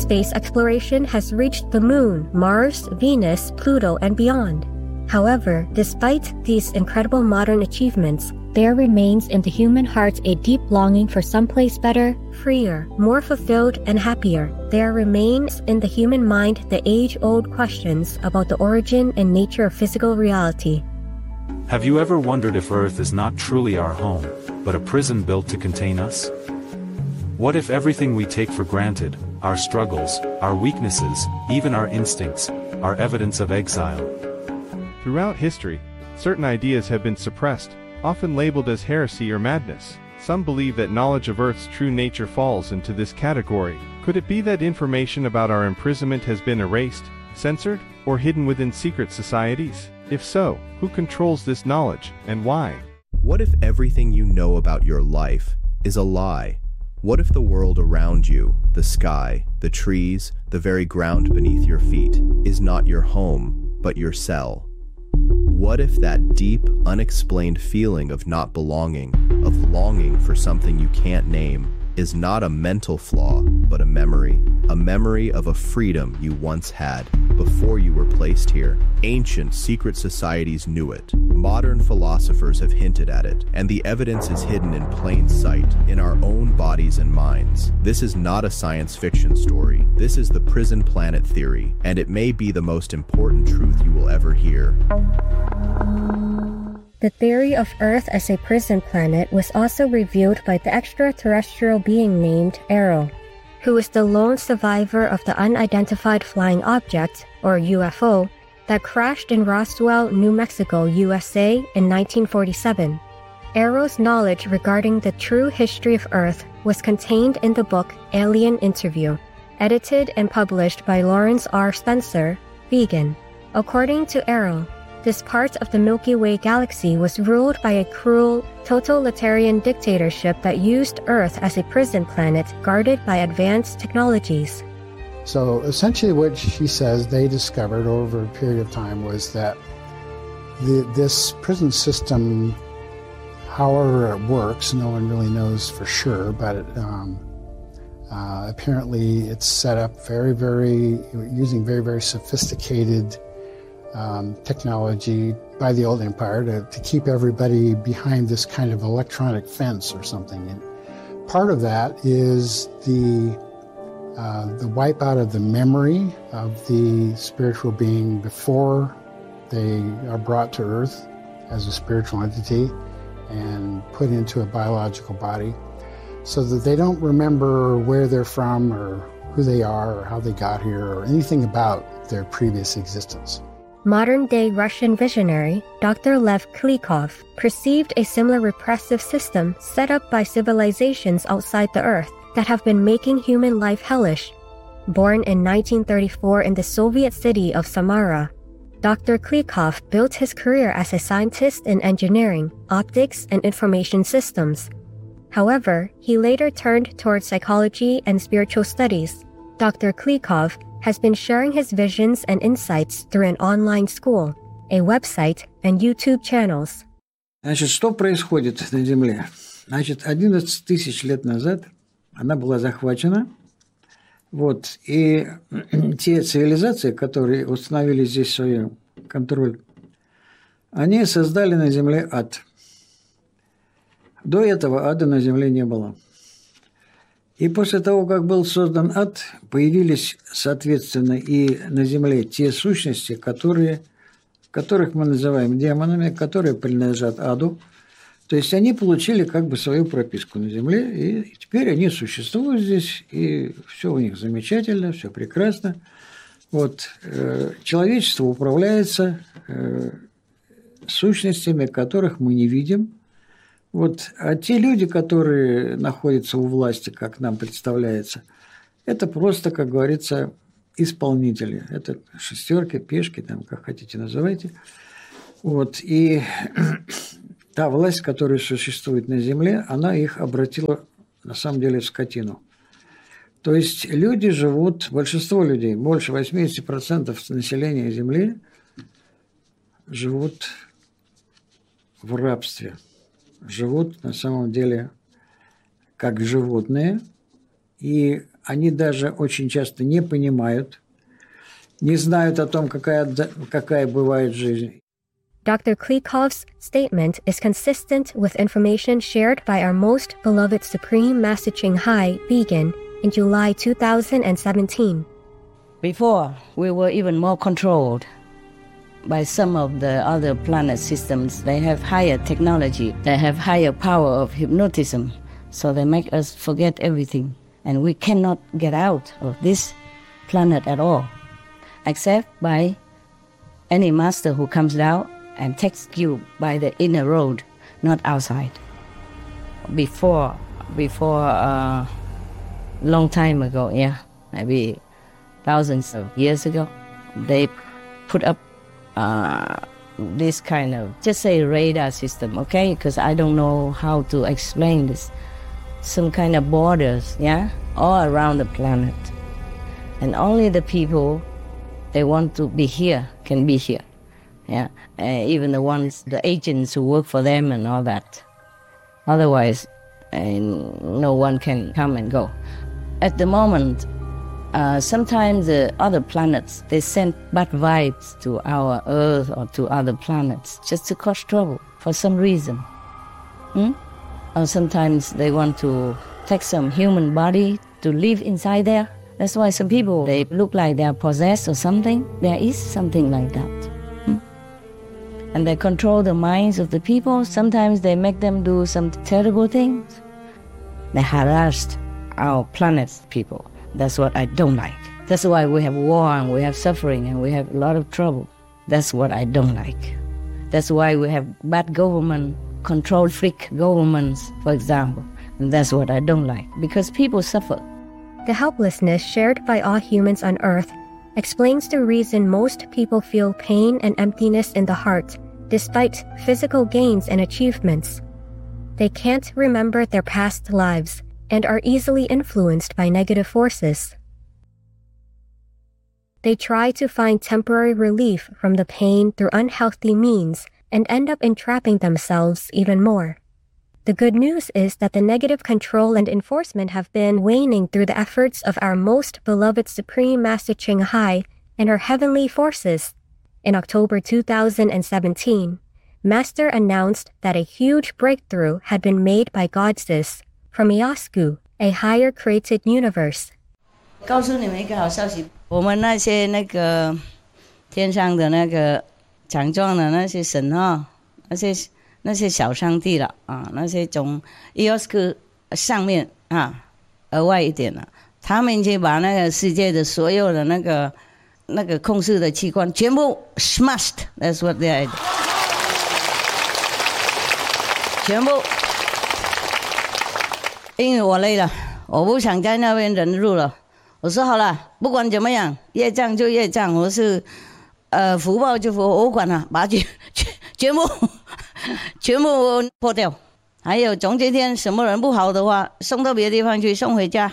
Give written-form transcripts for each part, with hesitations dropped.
space exploration has reached the Moon, Mars, Venus, Pluto, and beyond. However, despite these incredible modern achievements, there remains in the human heart a deep longing for someplace better, freer, more fulfilled, and happier. There remains in the human mind the age-old questions about the origin and nature of physical reality. Have you ever wondered if Earth is not truly our home, but a prison built to contain us? What if everything we take for granted, our struggles, our weaknesses, even our instincts, are evidence of exile? Throughout history, certain ideas have been suppressed, often labeled as heresy or madness. Some believe that knowledge of Earth's true nature falls into this category. Could it be that information about our imprisonment has been erased, censored, or hidden within secret societies? If so, who controls this knowledge, and why? What if everything you know about your life is a lie? What if the world around you, the sky, the trees, the very ground beneath your feet, is not your home, but your cell? What if that deep, unexplained feeling of not belonging, of longing for something you can't name, is not a mental flaw, but a memory of a freedom you once had before you were placed here? Ancient secret societies knew it. Modern philosophers have hinted at it, and the evidence is hidden in plain sight in our own bodies and minds. This is not a science fiction story. This is the prison planet theory, and it may be the most important truth you will ever hear. The theory of Earth as a prison planet was also revealed by the extraterrestrial being named Arrow, who is the lone survivor of the unidentified flying object, or UFO, that crashed in Roswell, New Mexico, USA in 1947. Arrow's knowledge regarding the true history of Earth was contained in the book Alien Interview, edited and published by Lawrence R. Spencer, vegan. According to Arrow, this part of the Milky Way galaxy was ruled by a cruel, totalitarian dictatorship that used Earth as a prison planet guarded by advanced technologies. So essentially what she says they discovered over a period of time was that this prison system, however it works, no one really knows for sure, but apparently it's set up using very sophisticated technology by the old empire to keep everybody behind this kind of electronic fence or something. And part of that is the wipe out of the memory of the spiritual being before they are brought to Earth as a spiritual entity and put into a biological body, so that they don't remember where they're from or who they are or how they got here or anything about their previous existence. Modern-day Russian visionary Dr. Lev Klikov perceived a similar repressive system set up by civilizations outside the Earth that have been making human life hellish. Born in 1934 in the Soviet city of Samara, Dr. Klikov built his career as a scientist in engineering, optics, and information systems. However, he later turned towards psychology and spiritual studies. Dr. Klikov has been sharing his visions and insights through an online school, a website, and YouTube channels. Значит, что происходит на Земле? Значит, 11 тысяч лет назад она была захвачена. Вот, и те цивилизации, которые установили здесь свой контроль, они создали на Земле ад. До этого ада на Земле не было. И после того, как был создан ад, появились, соответственно, и на Земле те сущности, которых мы называем демонами, которые принадлежат аду. То есть они получили как бы свою прописку на Земле, и теперь они существуют здесь, и все у них замечательно, все прекрасно. Вот, человечество управляется сущностями, которых мы не видим. Вот, а те люди, которые находятся у власти, как нам представляется, это просто, как говорится, исполнители. Это шестерки, пешки, там, как хотите называйте. Вот, и та власть, которая существует на Земле, она их обратила, на самом деле, в скотину. То есть люди живут, большинство людей, больше 80% населения Земли живут в рабстве. Живут на самом деле как животные, и они даже очень часто не понимают, не знают о том, какая бывает жизнь. Dr. Klikov's statement is consistent with information shared by our most beloved Supreme Master Ching Hai Vegan in July 2017. Before, we were even more controlled by some of the other planet systems. They have higher technology, they have higher power of hypnotism, so they make us forget everything. And we cannot get out of this planet at all, except by any master who comes down and takes you by the inner road, not outside. Before long time ago, maybe thousands of years ago, they put up this kind of, just say radar system, okay? Because I don't know how to explain this. Some kind of borders, all around the planet. And only the people they want to be here can be here. Even the agents who work for them and all that. Otherwise, no one can come and go. At the moment, sometimes the other planets, they send bad vibes to our Earth or to other planets just to cause trouble for some reason. Or sometimes they want to take some human body to live inside there. That's why some people, they look like they are possessed or something. There is something like that. And they control the minds of the people. Sometimes they make them do some terrible things. They harassed our planet's people. That's what I don't like. That's why we have war and we have suffering and we have a lot of trouble. That's what I don't like. That's why we have bad government, control freak governments, for example. And that's what I don't like, because people suffer. The helplessness shared by all humans on Earth explains the reason most people feel pain and emptiness in the heart, despite physical gains and achievements. They can't remember their past lives and are easily influenced by negative forces. They try to find temporary relief from the pain through unhealthy means and end up entrapping themselves even more. The good news is that the negative control and enforcement have been waning through the efforts of our most beloved Supreme Master Ching Hai and her heavenly forces. In October 2017, Master announced that a huge breakthrough had been made by Godsis from Iasku, a higher created universe. 告诉你们一个好消息，我们那些天上的强壮的那些神那些小上帝了啊，那些从 EOSC 上面额外一点了，他们就把那个世界的所有的那个控制的器官全部 smashed. That's what they did. 全部，因为我累了，我不想在那边忍辱了。我说好了，不管怎么样，业障就业障，我是福报就福报，我管了，把全部破掉。还有总今天什么人不好的话，送到别的地方去，送回家。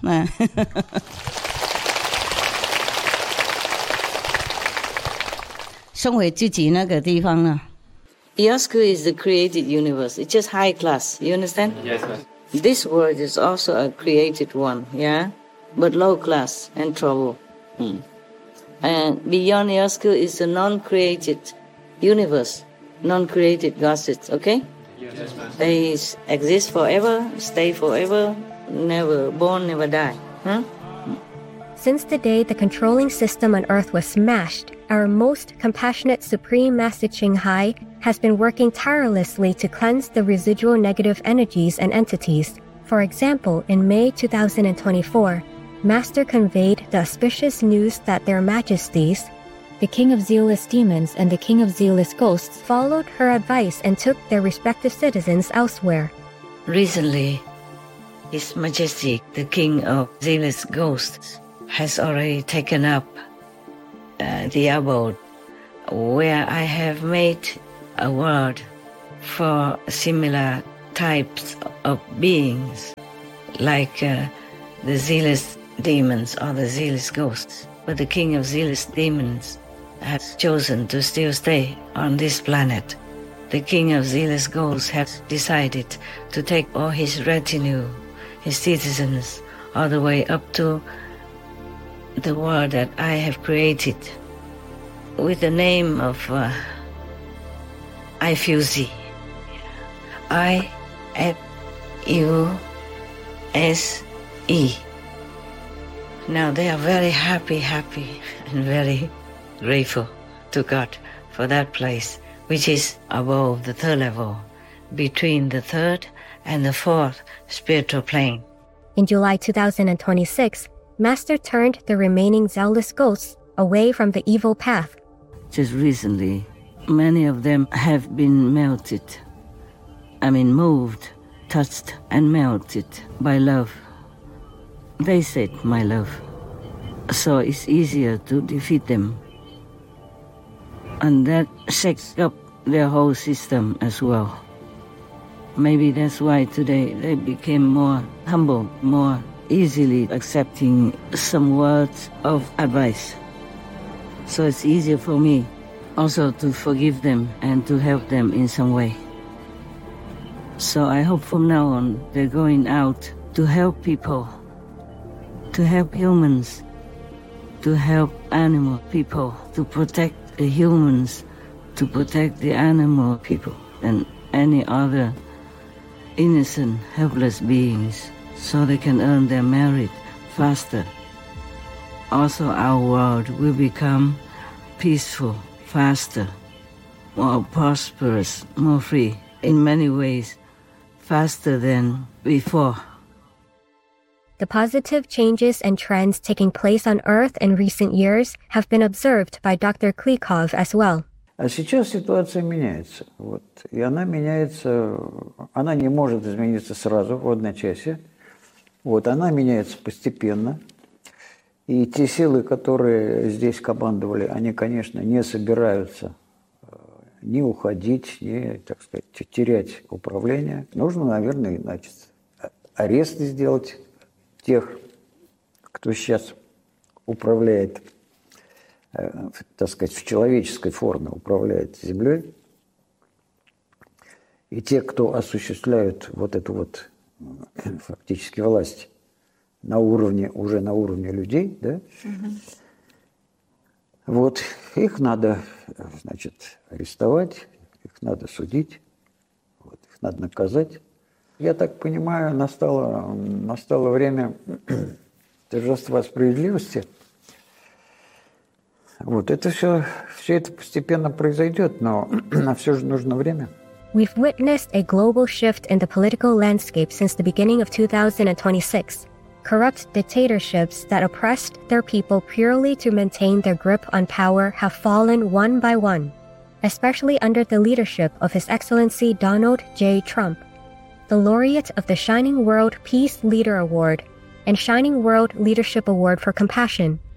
送回自己那个地方了。Iasku is the created universe. It's just high class. You understand? Yes, sir. This world is also a created one, but low class and trouble. And beyond Iasku is a non-created universe, non-created goddess, okay? Yes, ma'am. They exist forever, stay forever, never born, never die. Since the day the controlling system on Earth was smashed, our most compassionate Supreme Master Ching Hai has been working tirelessly to cleanse the residual negative energies and entities. For example, in May 2024, Master conveyed the auspicious news that their Majesties, the King of Zealous Demons and the King of Zealous Ghosts, followed her advice and took their respective citizens elsewhere. Recently, His Majesty, the King of Zealous Ghosts, has already taken up the abode where I have made a world for similar types of beings, like the zealous demons or the zealous ghosts. But the King of Zealous Demons has chosen to still stay on this planet. The King of Zealous Ghosts has decided to take all his retinue, his citizens, all the way up to the world that I have created with the name of IFUZ. IFUSE. Now they are very happy and very grateful to God for that place, which is above the third level, between the third and the fourth spiritual plane. In July 2026, Master turned the remaining zealous ghosts away from the evil path. Just recently, many of them have been moved, touched and melted by love. They said, my love. So it's easier to defeat them. And that shakes up their whole system as well. Maybe that's why today they became more humble, more easily accepting some words of advice. So it's easier for me also to forgive them and to help them in some way. So I hope from now on they're going out to help people, to help humans, to help animal people, to protect the humans, to protect the animal people and any other innocent, helpless beings, so they can earn their merit faster. Also, our world will become peaceful, faster, more prosperous, more free, in many ways, faster than before. The positive changes and trends taking place on Earth in recent years have been observed by Dr. Klykov as well. А сейчас ситуация меняется. И она меняется, она не может измениться сразу в одночасье. Она меняется постепенно. И те силы, которые здесь командовали, они, конечно, не собираются ни уходить, ни, так сказать, терять управление. Нужно, наверное, значит, аресты сделать тех, кто сейчас управляет, так сказать, в человеческой форме управляет землей. И те, кто осуществляют эту фактически власть уже на уровне людей, да? Их надо, значит, арестовать, их надо судить, их надо наказать. Я так понимаю, настало время торжества справедливости. Это все это постепенно произойдет, но все же нужно время. We've witnessed a global shift in the political landscape since the beginning of 2026. Corrupt dictatorships that oppressed their people purely to maintain their grip on power have fallen one by one, especially under the leadership of His Excellency Donald J. Trump, the laureate of the Shining World Peace Leader Award and Shining World Leadership Award for Compassion.